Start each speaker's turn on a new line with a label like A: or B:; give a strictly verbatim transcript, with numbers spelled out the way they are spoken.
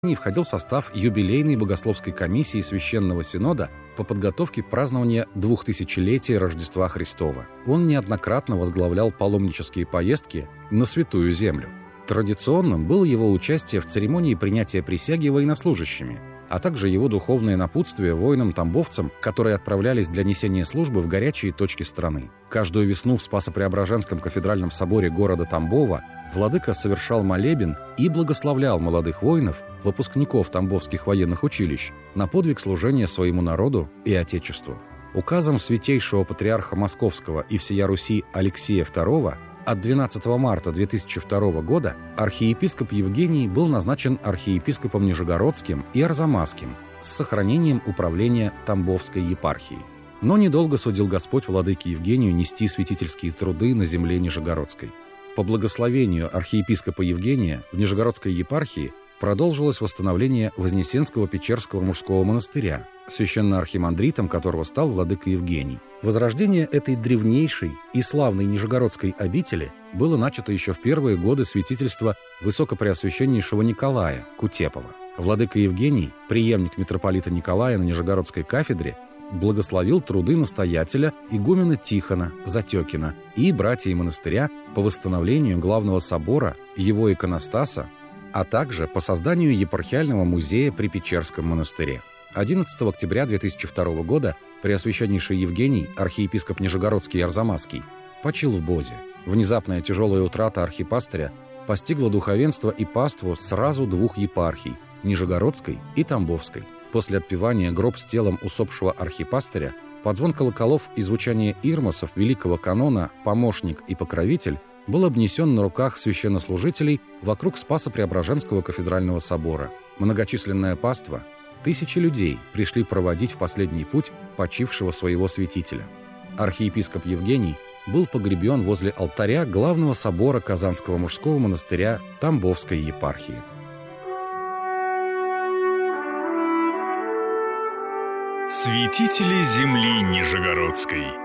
A: входил в состав юбилейной богословской комиссии Священного Синода по подготовке празднования двухтысячелетия Рождества Христова. Он неоднократно возглавлял паломнические поездки на Святую Землю. Традиционным было его участие в церемонии принятия присяги военнослужащими, а также его духовное напутствие воинам-тамбовцам, которые отправлялись для несения службы в горячие точки страны. Каждую весну в Спасо-Преображенском кафедральном соборе города Тамбова владыка совершал молебен и благословлял молодых воинов, выпускников тамбовских военных училищ, на подвиг служения своему народу и Отечеству. Указом святейшего патриарха Московского и всея Руси Алексия второго от двенадцатого марта две тысячи второго года архиепископ Евгений был назначен архиепископом Нижегородским и Арзамасским с сохранением управления Тамбовской епархией. Но недолго судил Господь владыке Евгению нести святительские труды на земле Нижегородской. По благословению архиепископа Евгения в Нижегородской епархии продолжилось восстановление Вознесенского Печерского мужского монастыря, священноархимандритом которого стал владыка Евгений. Возрождение этой древнейшей и славной Нижегородской обители было начато еще в первые годы святительства высокопреосвященнейшего Николая Кутепова. Владыка Евгений, преемник митрополита Николая на Нижегородской кафедре, благословил труды настоятеля игумена Тихона Затекина и братьев монастыря по восстановлению главного собора, его иконостаса, а также по созданию епархиального музея при Печерском монастыре. одиннадцатого октября две тысячи второго года Преосвященнейший Евгений, архиепископ Нижегородский и Арзамасский, почил в Бозе. Внезапная тяжелая утрата архипастыря постигла духовенство и паству сразу двух епархий – Нижегородской и Тамбовской. После отпевания гроб с телом усопшего архипастыря, под звон колоколов и звучание ирмосов великого канона «Помощник и покровитель» был обнесен на руках священнослужителей вокруг Спасо-Преображенского кафедрального собора. Многочисленная паства, тысячи людей пришли проводить в последний путь почившего своего святителя. Архиепископ Евгений был погребен возле алтаря главного собора Казанского мужского монастыря Тамбовской епархии.
B: Святители земли Нижегородской.